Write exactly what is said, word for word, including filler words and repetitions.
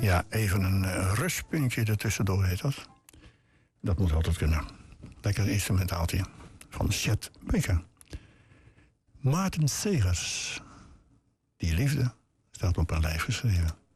Ja, even een uh, rustpuntje ertussendoor heet dat. Dat moet altijd kunnen. Lekker instrumentaaltje van Chet Baker. Maarten Segers. Die liefde staat op een lijf geschreven.